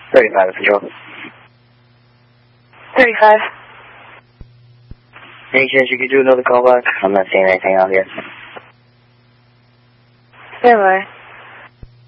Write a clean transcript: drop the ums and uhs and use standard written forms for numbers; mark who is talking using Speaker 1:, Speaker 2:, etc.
Speaker 1: 35 control.
Speaker 2: 35.
Speaker 1: Any chance you could do another call back? I'm not seeing anything out here.
Speaker 2: Stand by.